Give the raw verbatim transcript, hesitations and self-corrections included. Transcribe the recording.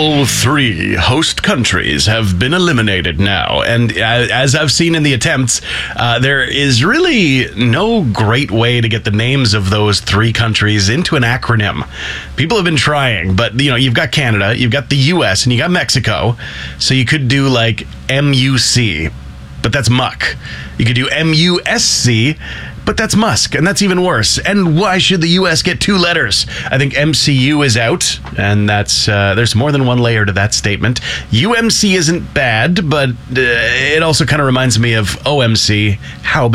All three host countries have been eliminated now, and as I've seen in the attempts, uh, there is really no great way to get the names of those three countries into an acronym. People have been trying, but you know, you've got Canada, you've got the U S, and you got Mexico, so you could do like M U C, but that's muck. You could do M U S C, but that's Musk, and that's even worse. And why should the U S get two letters? I think M C U is out, and that's uh, there's more than one layer to that statement. U M C isn't bad, but uh, it also kind of reminds me of O M C. How